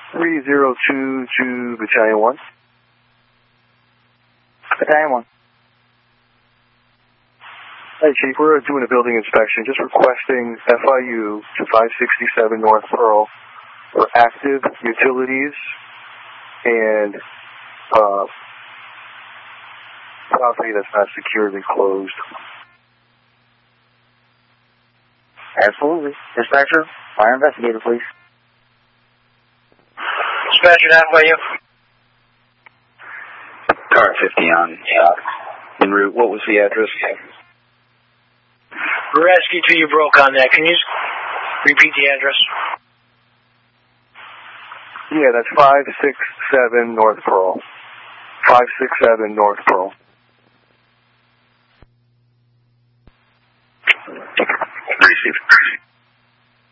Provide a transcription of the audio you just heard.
3022 Battalion 1. Battalion 1. Hey, Chief, we're doing a building inspection, just requesting FIU to 567 North Pearl for active utilities and property that's not securely closed. Absolutely. Dispatcher, fire investigator, please. Dispatcher, FIU. Car 50 on, en route. What was the address? Rescue 2, you broke on that. Can you repeat the address? Yeah, that's 567 North Pearl. 567 North Pearl.